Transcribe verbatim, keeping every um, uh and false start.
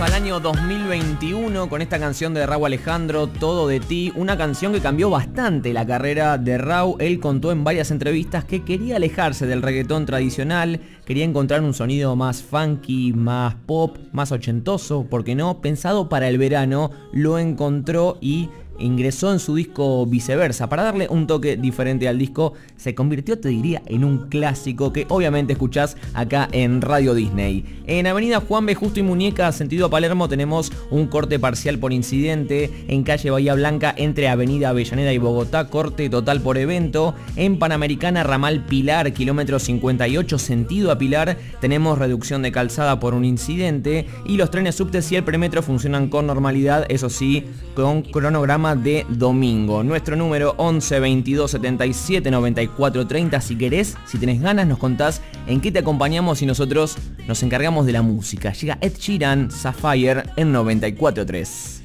al año dos mil veintiuno con esta canción de Rauw Alejandro, Todo de ti, una canción que cambió bastante la carrera de Rauw. Él contó en varias entrevistas que quería alejarse del reggaetón tradicional, quería encontrar un sonido más funky, más pop, más ochentoso, ¿por qué no? Pensado para el verano, lo encontró y ingresó en su disco Viceversa. Para darle un toque diferente al disco, se convirtió, te diría, en un clásico que obviamente escuchás acá en Radio Disney. En Avenida Juan B. Justo y Muñeca, sentido Palermo, tenemos un corte parcial por incidente. En calle Bahía Blanca, entre Avenida Avellaneda y Bogotá, corte total por evento. En Panamericana, ramal Pilar, kilómetro cincuenta y ocho, sentido a Pilar, tenemos reducción de calzada por un incidente. Y los trenes subtes y el premetro funcionan con normalidad, eso sí, con cronograma de domingo. Nuestro número once veintidós setenta y siete noventa y cuatro treinta. Si querés, si tenés ganas, nos contás en qué te acompañamos y nosotros nos encargamos de la música. Llega Ed Sheeran, Sapphire en noventa y cuatro tres.